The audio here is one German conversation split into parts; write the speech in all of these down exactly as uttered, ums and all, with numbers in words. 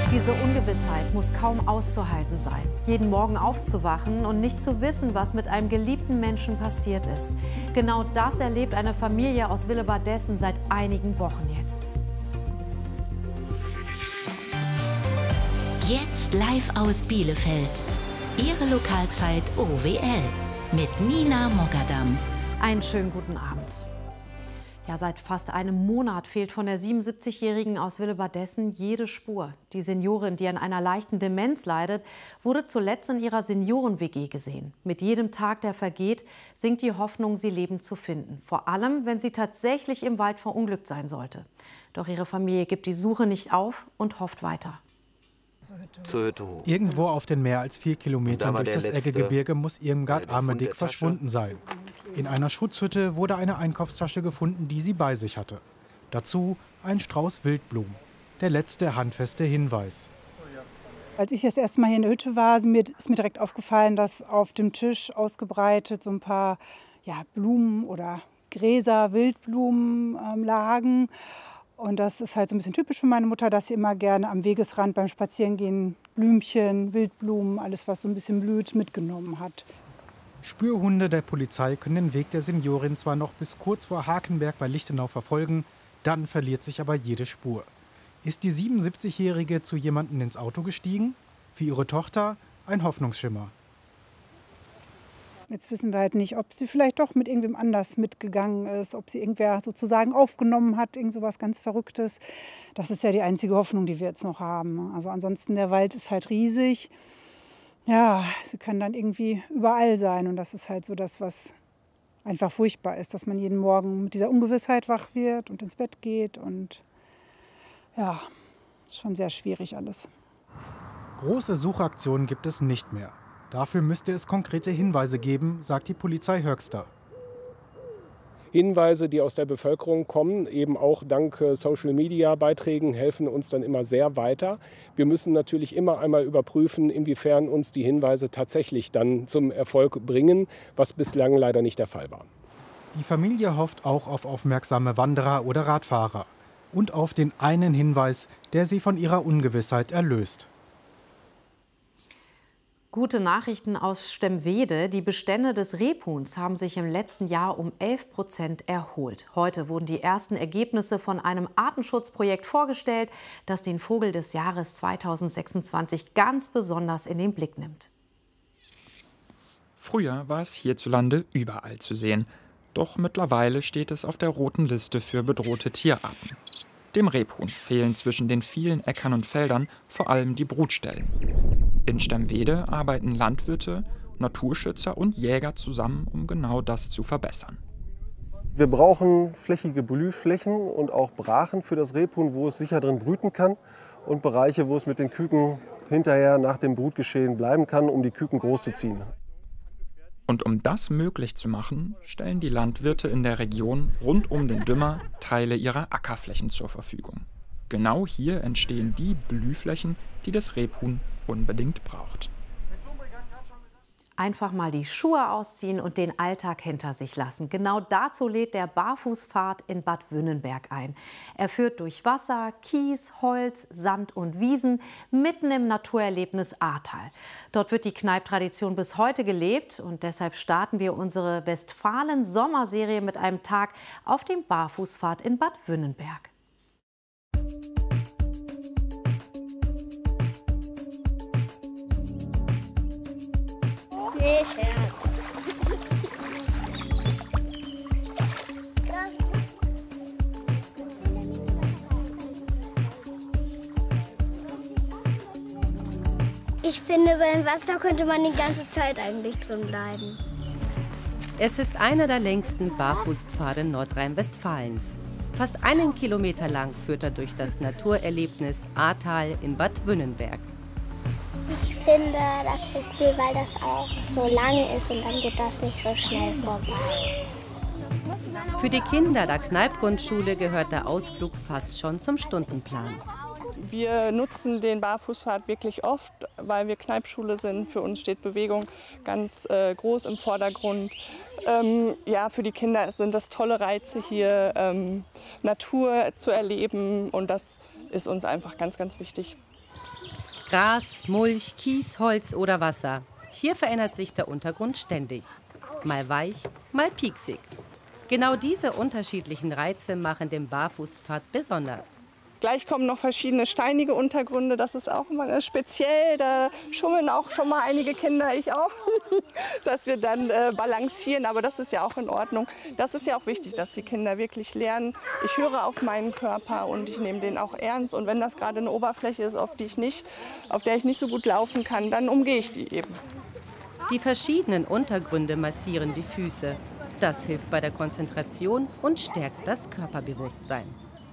Diese Ungewissheit muss kaum auszuhalten sein. Jeden Morgen aufzuwachen und nicht zu wissen, was mit einem geliebten Menschen passiert ist. Genau das erlebt eine Familie aus Willebadessen seit einigen Wochen jetzt. Jetzt live aus Bielefeld. Ihre Lokalzeit O W L mit Nina Mogadam. Einen schönen guten Abend. Ja, seit fast einem Monat fehlt von der siebenundsiebzigjährigen aus Willebadessen jede Spur. Die Seniorin, die an einer leichten Demenz leidet, wurde zuletzt in ihrer Senioren-W G gesehen. Mit jedem Tag, der vergeht, sinkt die Hoffnung, sie lebend zu finden. Vor allem, wenn sie tatsächlich im Wald verunglückt sein sollte. Doch ihre Familie gibt die Suche nicht auf und hofft weiter. Zur Hütte hoch. Irgendwo auf den mehr als vier Kilometern durch das Eggegebirge muss Irmgard Armedick verschwunden sein. In einer Schutzhütte wurde eine Einkaufstasche gefunden, die sie bei sich hatte. Dazu ein Strauß Wildblumen. Der letzte handfeste Hinweis. Als ich das erste Mal hier in der Hütte war, ist mir, ist mir direkt aufgefallen, dass auf dem Tisch ausgebreitet so ein paar ja, Blumen oder Gräser, Wildblumen ähm, lagen. Und das ist halt so ein bisschen typisch für meine Mutter, dass sie immer gerne am Wegesrand beim Spazierengehen Blümchen, Wildblumen, alles was so ein bisschen blüht, mitgenommen hat. Spürhunde der Polizei können den Weg der Seniorin zwar noch bis kurz vor Hakenberg bei Lichtenau verfolgen, dann verliert sich aber jede Spur. Ist die siebenundsiebzigjährige zu jemandem ins Auto gestiegen? Für ihre Tochter ein Hoffnungsschimmer. Jetzt wissen wir halt nicht, ob sie vielleicht doch mit irgendwem anders mitgegangen ist, ob sie irgendwer sozusagen aufgenommen hat, irgend so was ganz Verrücktes. Das ist ja die einzige Hoffnung, die wir jetzt noch haben. Also ansonsten, der Wald ist halt riesig. Ja, sie kann dann irgendwie überall sein. Und das ist halt so das, was einfach furchtbar ist, dass man jeden Morgen mit dieser Ungewissheit wach wird und ins Bett geht. Und ja, ist schon sehr schwierig alles. Große Suchaktionen gibt es nicht mehr. Dafür müsste es konkrete Hinweise geben, sagt die Polizei Höxter. Hinweise, die aus der Bevölkerung kommen, eben auch dank Social-Media-Beiträgen, helfen uns dann immer sehr weiter. Wir müssen natürlich immer einmal überprüfen, inwiefern uns die Hinweise tatsächlich dann zum Erfolg bringen, was bislang leider nicht der Fall war. Die Familie hofft auch auf aufmerksame Wanderer oder Radfahrer und auf den einen Hinweis, der sie von ihrer Ungewissheit erlöst. Gute Nachrichten aus Stemwede. Die Bestände des Rebhuhns haben sich im letzten Jahr um elf Prozent erholt. Heute wurden die ersten Ergebnisse von einem Artenschutzprojekt vorgestellt, das den Vogel des Jahres zweitausendsechsundzwanzig ganz besonders in den Blick nimmt. Früher war es hierzulande überall zu sehen. Doch mittlerweile steht es auf der roten Liste für bedrohte Tierarten. Dem Rebhuhn fehlen zwischen den vielen Äckern und Feldern vor allem die Brutstellen. In Stemwede arbeiten Landwirte, Naturschützer und Jäger zusammen, um genau das zu verbessern. Wir brauchen flächige Blühflächen und auch Brachen für das Rebhuhn, wo es sicher drin brüten kann, und Bereiche, wo es mit den Küken hinterher nach dem Brutgeschehen bleiben kann, um die Küken großzuziehen. Und um das möglich zu machen, stellen die Landwirte in der Region rund um den Dümmer Teile ihrer Ackerflächen zur Verfügung. Genau hier entstehen die Blühflächen, die das Rebhuhn unbedingt braucht. Einfach mal die Schuhe ausziehen und den Alltag hinter sich lassen. Genau dazu lädt der Barfußpfad in Bad Wünnenberg ein. Er führt durch Wasser, Kies, Holz, Sand und Wiesen mitten im Naturerlebnis Ahrtal. Dort wird die Kneipp-Tradition bis heute gelebt und deshalb starten wir unsere Westfalen-Sommerserie mit einem Tag auf dem Barfußpfad in Bad Wünnenberg. Nee, Scherz. Ich finde, beim Wasser könnte man die ganze Zeit eigentlich drin bleiben. Es ist einer der längsten Barfußpfade Nordrhein-Westfalens. Fast einen Kilometer lang führt er durch das Naturerlebnis Ahrtal in Bad Wünnenberg. Ich finde das so cool, weil das auch so lang ist und dann geht das nicht so schnell vorbei. Für die Kinder der Kneipp-Grundschule gehört der Ausflug fast schon zum Stundenplan. Wir nutzen den Barfußpfad wirklich oft, weil wir Kneippschule sind. Für uns steht Bewegung ganz äh, groß im Vordergrund. Ähm, ja, für die Kinder sind das tolle Reize hier, ähm, Natur zu erleben, und das ist uns einfach ganz, ganz wichtig. Gras, Mulch, Kies, Holz oder Wasser. Hier verändert sich der Untergrund ständig. Mal weich, mal pieksig. Genau diese unterschiedlichen Reize machen den Barfußpfad besonders. Gleich kommen noch verschiedene steinige Untergründe, das ist auch immer speziell. Da schummeln auch schon mal einige Kinder, ich auch, dass wir dann äh, balancieren. Aber das ist ja auch in Ordnung. Das ist ja auch wichtig, dass die Kinder wirklich lernen. Ich höre auf meinen Körper und ich nehme den auch ernst. Und wenn das gerade eine Oberfläche ist, auf, die ich nicht, auf der ich nicht so gut laufen kann, dann umgehe ich die eben. Die verschiedenen Untergründe massieren die Füße. Das hilft bei der Konzentration und stärkt das Körperbewusstsein.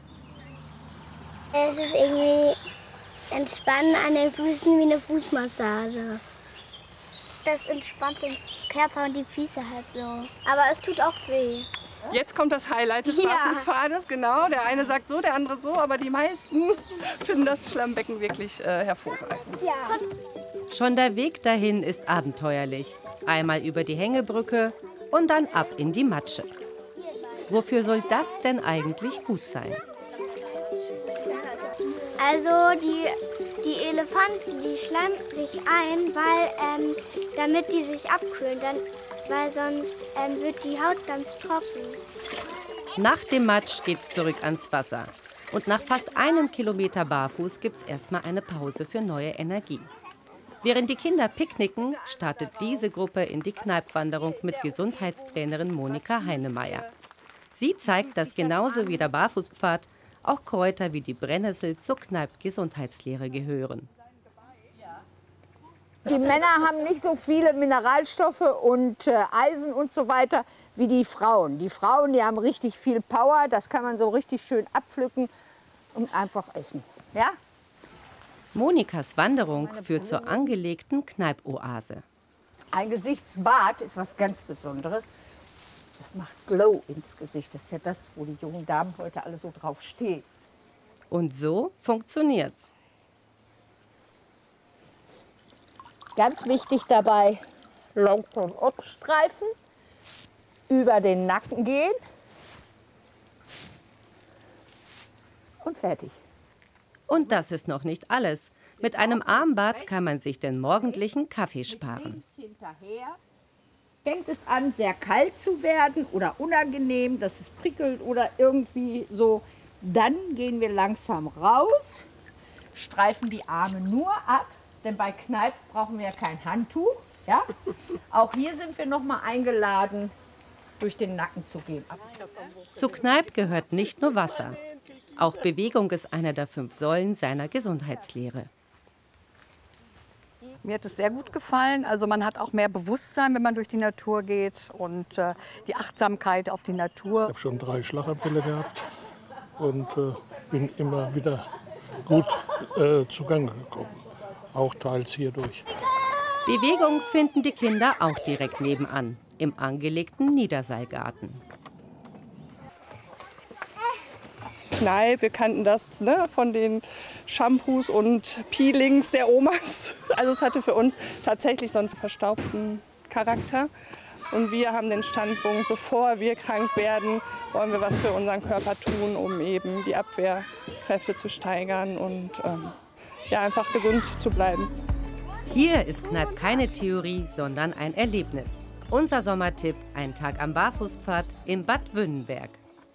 Es ist irgendwie Entspannen an den Füßen wie eine Fußmassage. Das entspannt den Körper und die Füße halt so. Aber es tut auch weh. Jetzt kommt das Highlight des Ja. Barfußpfades, genau. Der eine sagt so, der andere so, aber die meisten finden das Schlammbecken wirklich äh, hervorragend. Ja. Schon der Weg dahin ist abenteuerlich. Einmal über die Hängebrücke und dann ab in die Matsche. Wofür soll das denn eigentlich gut sein? Also die, die Elefanten, die schleimen sich ein, weil, ähm, damit die sich abkühlen, dann, weil sonst ähm, wird die Haut ganz trocken. Nach dem Matsch geht's zurück ans Wasser. Und nach fast einem Kilometer barfuß gibt's erstmal eine Pause für neue Energie. Während die Kinder picknicken, startet diese Gruppe in die Kneipwanderung mit Gesundheitstrainerin Monika Heinemeier. Sie zeigt, dass genauso wie der Barfußpfad auch Kräuter wie die Brennnessel zur Kneipp-Gesundheitslehre gehören. Die Männer haben nicht so viele Mineralstoffe und äh, Eisen und so weiter wie die Frauen. Die Frauen, die haben richtig viel Power, das kann man so richtig schön abpflücken und einfach essen. Ja? Monikas Wanderung führt zur angelegten Kneipp-Oase. Ein Gesichtsbad ist was ganz Besonderes. Das macht Glow ins Gesicht. Das ist ja das, wo die jungen Damen heute alle so drauf stehen. Und so funktioniert's. Ganz wichtig dabei, Long- und Streifen über den Nacken gehen und fertig. Und das ist noch nicht alles. Mit einem Armbad kann man sich den morgendlichen Kaffee sparen. Hinterher fängt es an, sehr kalt zu werden oder unangenehm, dass es prickelt oder irgendwie so. Dann gehen wir langsam raus, streifen die Arme nur ab, denn bei Kneipp brauchen wir ja kein Handtuch. Ja? Auch hier sind wir noch mal eingeladen, durch den Nacken zu gehen. Zu Kneipp gehört nicht nur Wasser. Auch Bewegung ist einer der fünf Säulen seiner Gesundheitslehre. Mir hat es sehr gut gefallen. Also man hat auch mehr Bewusstsein, wenn man durch die Natur geht und äh, die Achtsamkeit auf die Natur. Ich habe schon drei Schlaganfälle gehabt und äh, bin immer wieder gut äh, zugange gekommen, auch teils hierdurch. Bewegung finden die Kinder auch direkt nebenan, im angelegten Niederseilgarten. Kneipp, wir kannten das ne, von den Shampoos und Peelings der Omas. Also es hatte für uns tatsächlich so einen verstaubten Charakter. Und wir haben den Standpunkt, bevor wir krank werden, wollen wir was für unseren Körper tun, um eben die Abwehrkräfte zu steigern und ähm, ja, einfach gesund zu bleiben. Hier ist Kneipp keine Theorie, sondern ein Erlebnis. Unser Sommertipp, ein Tag am Barfußpfad in Bad Wünnenberg.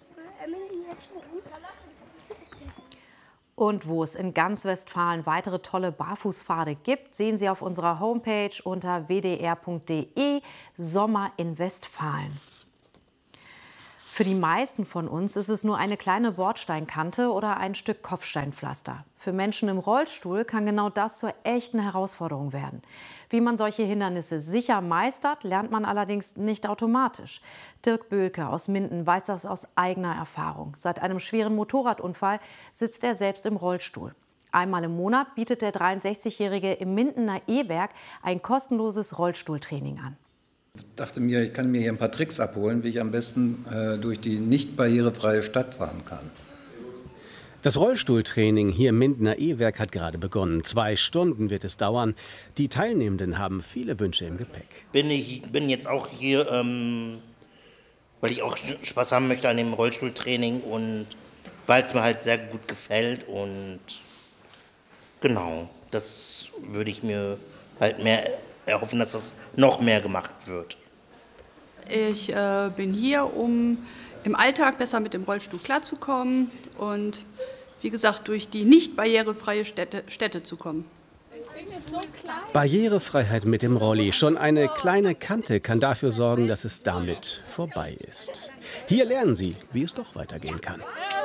Und wo es in ganz Westfalen weitere tolle Barfußpfade gibt, sehen Sie auf unserer Homepage unter w d r punkt d e Sommer in Westfalen. Für die meisten von uns ist es nur eine kleine Bordsteinkante oder ein Stück Kopfsteinpflaster. Für Menschen im Rollstuhl kann genau das zur echten Herausforderung werden. Wie man solche Hindernisse sicher meistert, lernt man allerdings nicht automatisch. Dirk Böhlke aus Minden weiß das aus eigener Erfahrung. Seit einem schweren Motorradunfall sitzt er selbst im Rollstuhl. Einmal im Monat bietet der dreiundsechzigjährige im Mindener E-Werk ein kostenloses Rollstuhltraining an. Ich dachte mir, ich kann mir hier ein paar Tricks abholen, wie ich am besten äh, durch die nicht barrierefreie Stadt fahren kann. Das Rollstuhltraining hier im Mindener E-Werk hat gerade begonnen. Zwei Stunden wird es dauern. Die Teilnehmenden haben viele Wünsche im Gepäck. Bin ich bin jetzt auch hier, ähm, weil ich auch Spaß haben möchte an dem Rollstuhltraining und weil es mir halt sehr gut gefällt und genau, Das würde ich mir halt mehr erhoffen, dass das noch mehr gemacht wird. Ich äh, bin hier, um im Alltag besser mit dem Rollstuhl klarzukommen und, wie gesagt, durch die nicht barrierefreie Städte, Städte zu kommen. Barrierefreiheit mit dem Rolli. Schon eine kleine Kante kann dafür sorgen, dass es damit vorbei ist. Hier lernen Sie, wie es doch weitergehen kann.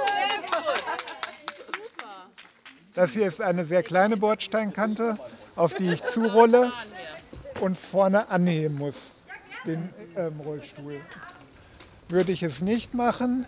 Das hier ist eine sehr kleine Bordsteinkante, auf die ich zurolle und vorne anheben muss, den ähm, Rollstuhl. Würde ich es nicht machen,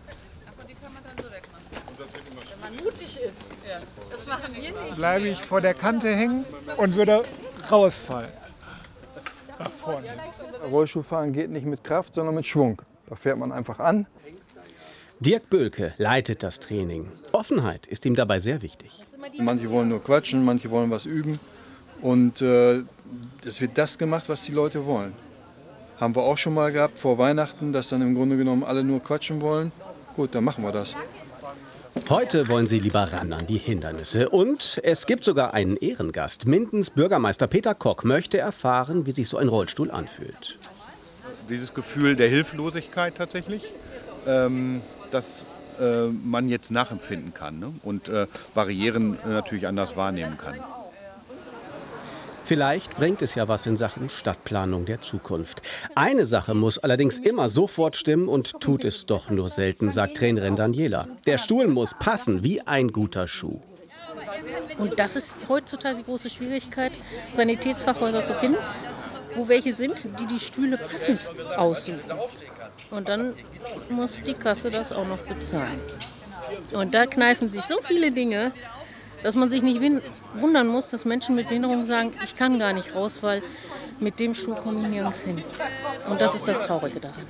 Wenn man mutig ist, das machen wir nicht. bleibe ich vor der Kante hängen und würde rausfallen. Nach vorne. Rollstuhlfahren geht nicht mit Kraft, sondern mit Schwung. Da fährt man einfach an. Dirk Böhlke leitet das Training. Offenheit ist ihm dabei sehr wichtig. Manche wollen nur quatschen, manche wollen was üben. Und äh, es wird das gemacht, was die Leute wollen. Haben wir auch schon mal gehabt vor Weihnachten, dass dann im Grunde genommen alle nur quatschen wollen. Gut, dann machen wir das. Heute wollen sie lieber ran an die Hindernisse. Und es gibt sogar einen Ehrengast. Mindens Bürgermeister Peter Kock möchte erfahren, wie sich so ein Rollstuhl anfühlt. Dieses Gefühl der Hilflosigkeit tatsächlich, ähm, das äh, man jetzt nachempfinden kann, ne? Und äh, Barrieren äh, natürlich anders wahrnehmen kann. Vielleicht bringt es ja was in Sachen Stadtplanung der Zukunft. Eine Sache muss allerdings immer sofort stimmen und tut es doch nur selten, sagt Trainerin Daniela. Der Stuhl muss passen wie ein guter Schuh. Und das ist heutzutage die große Schwierigkeit, Sanitätsfachhäuser zu finden, wo welche sind, die die Stühle passend aussuchen. Und dann muss die Kasse das auch noch bezahlen. Und da kneifen sich so viele Dinge, dass man sich nicht wundern muss, dass Menschen mit Behinderung sagen, ich kann gar nicht raus, weil mit dem Schuh komme ich nirgends hin. Und das ist das Traurige daran.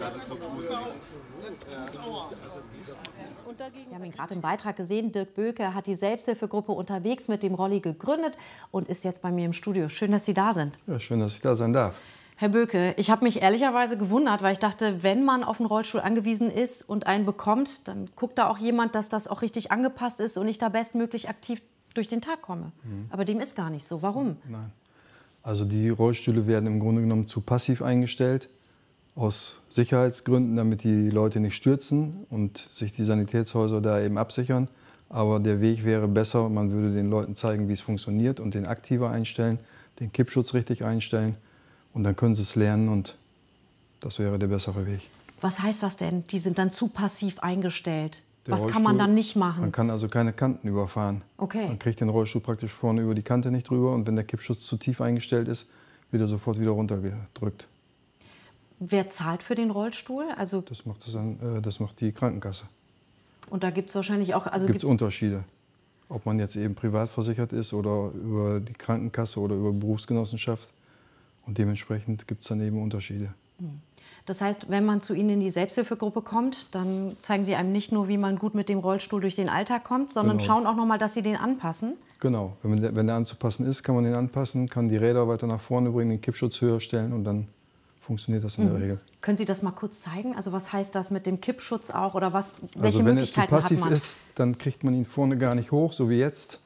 Wir haben ihn gerade im Beitrag gesehen. Dirk Böhlke hat die Selbsthilfegruppe Unterwegs mit dem Rolli gegründet und ist jetzt bei mir im Studio. Schön, dass Sie da sind. Ja, schön, dass ich da sein darf. Herr Böhlke, ich habe mich ehrlicherweise gewundert, weil ich dachte, wenn man auf einen Rollstuhl angewiesen ist und einen bekommt, dann guckt da auch jemand, dass das auch richtig angepasst ist und ich da bestmöglich aktiv durch den Tag komme. Mhm. Aber dem ist gar nicht so. Warum? Nein. Also die Rollstühle werden im Grunde genommen zu passiv eingestellt, aus Sicherheitsgründen, damit die Leute nicht stürzen und sich die Sanitätshäuser da eben absichern. Aber der Weg wäre besser, man würde den Leuten zeigen, wie es funktioniert und den aktiver einstellen, den Kippschutz richtig einstellen und dann können sie es lernen und das wäre der bessere Weg. Was heißt das denn? Die sind dann zu passiv eingestellt. Der Was kann man dann nicht machen? Man kann also keine Kanten überfahren. Okay. Man kriegt den Rollstuhl praktisch vorne über die Kante nicht drüber und wenn der Kippschutz zu tief eingestellt ist, wird er sofort wieder runtergedrückt. Wer zahlt für den Rollstuhl? Also das macht, das, an, äh, das macht die Krankenkasse. Und da gibt es wahrscheinlich auch... Also gibt es Unterschiede. Ob man jetzt eben privat versichert ist oder über die Krankenkasse oder über Berufsgenossenschaft. Und dementsprechend gibt es dann eben Unterschiede. Das heißt, wenn man zu Ihnen in die Selbsthilfegruppe kommt, dann zeigen Sie einem nicht nur, wie man gut mit dem Rollstuhl durch den Alltag kommt, sondern genau. schauen auch noch mal, dass Sie den anpassen? Genau. Wenn der, wenn der anzupassen ist, kann man den anpassen, kann die Räder weiter nach vorne bringen, den Kippschutz höher stellen und dann funktioniert das in der mhm. Regel. Können Sie das mal kurz zeigen? Also was heißt das mit dem Kippschutz auch? Oder was, welche also wenn Möglichkeiten er zu passiv hat man? ist, dann kriegt man ihn vorne gar nicht hoch, so wie jetzt.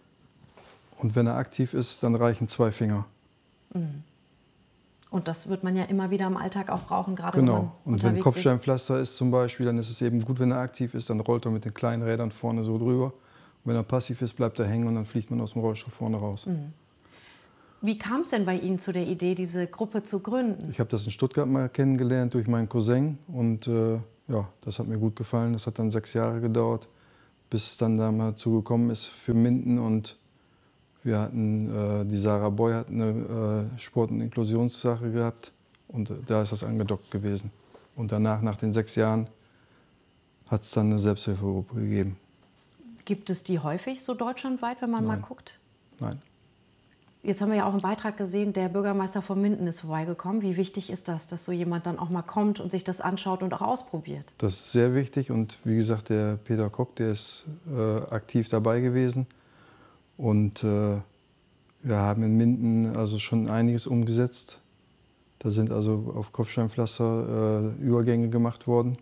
Und wenn er aktiv ist, dann reichen zwei Finger. Mhm. Und das wird man ja immer wieder im Alltag auch brauchen, gerade genau. wenn man Und unterwegs wenn Kopfsteinpflaster ist. ist zum Beispiel, dann ist es eben gut, wenn er aktiv ist, dann rollt er mit den kleinen Rädern vorne so drüber. Und wenn er passiv ist, bleibt er hängen und dann fliegt man aus dem Rollstuhl vorne raus. Mhm. Wie kam es denn bei Ihnen zu der Idee, diese Gruppe zu gründen? Ich habe das in Stuttgart mal kennengelernt durch meinen Cousin und äh, ja, das hat mir gut gefallen. Das hat dann sechs Jahre gedauert, bis es dann dazu gekommen ist für Minden. Und wir hatten, äh, die Sarah Boy hat eine äh, Sport- und Inklusionssache gehabt und äh, da ist das angedockt gewesen. Und danach, nach den sechs Jahren, hat es dann eine Selbsthilfegruppe gegeben. Gibt es die häufig so deutschlandweit, wenn man Nein. mal guckt? Nein. Jetzt haben wir ja auch im Beitrag gesehen, der Bürgermeister von Minden ist vorbeigekommen. Wie wichtig ist das, dass so jemand dann auch mal kommt und sich das anschaut und auch ausprobiert? Das ist sehr wichtig und wie gesagt, der Peter Kock, der ist äh, aktiv dabei gewesen. Und äh, wir haben in Minden also schon einiges umgesetzt. Da sind also auf Kopfsteinpflaster äh, Übergänge gemacht worden.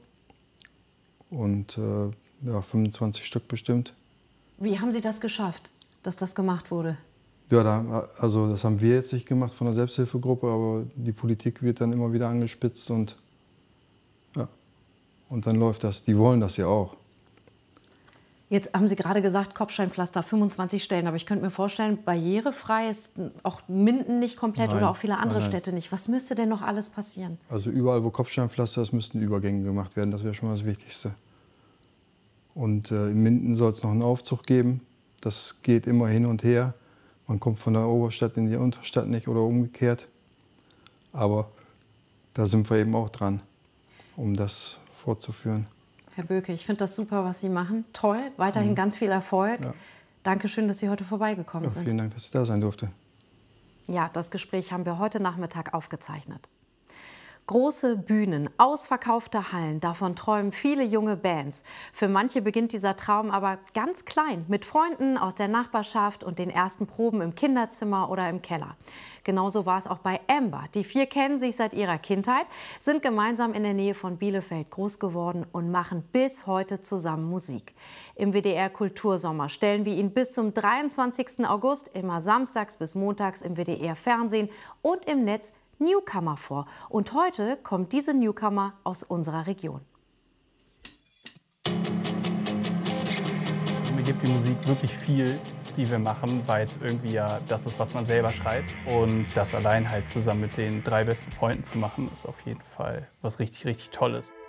Und äh, ja, fünfundzwanzig Stück bestimmt. Wie haben Sie das geschafft, dass das gemacht wurde? Ja, da, also das haben wir jetzt nicht gemacht von der Selbsthilfegruppe, aber die Politik wird dann immer wieder angespitzt und, ja, und dann läuft das. Die wollen das ja auch. Jetzt haben Sie gerade gesagt, Kopfsteinpflaster, fünfundzwanzig Stellen. Aber ich könnte mir vorstellen, barrierefrei ist auch Minden nicht komplett Nein, oder auch viele andere nein, nein. Städte nicht. Was müsste denn noch alles passieren? Also überall, wo Kopfsteinpflaster ist, müssten Übergänge gemacht werden. Das wäre schon mal das Wichtigste. Und äh, in Minden soll es noch einen Aufzug geben. Das geht immer hin und her. Man kommt von der Oberstadt in die Unterstadt nicht oder umgekehrt. Aber da sind wir eben auch dran, um das fortzuführen. Herr Böke, ich finde das super, was Sie machen. Toll, weiterhin mhm. ganz viel Erfolg. Ja. Dankeschön, dass Sie heute vorbeigekommen Ja, sind. vielen Dank, dass ich da sein durfte. Ja, das Gespräch haben wir heute Nachmittag aufgezeichnet. Große Bühnen, ausverkaufte Hallen, davon träumen viele junge Bands. Für manche beginnt dieser Traum aber ganz klein, mit Freunden aus der Nachbarschaft und den ersten Proben im Kinderzimmer oder im Keller. Genauso war es auch bei Amber. Die vier kennen sich seit ihrer Kindheit, sind gemeinsam in der Nähe von Bielefeld groß geworden und machen bis heute zusammen Musik. Im W D R Kultursommer stellen wir ihn bis zum dreiundzwanzigsten August immer samstags bis montags im W D R Fernsehen und im Netz Newcomer vor. Und heute kommt diese Newcomer aus unserer Region. Mir gibt die Musik wirklich viel, die wir machen, weil es irgendwie ja das ist, was man selber schreibt. Und das allein halt zusammen mit den drei besten Freunden zu machen, ist auf jeden Fall was richtig, richtig Tolles.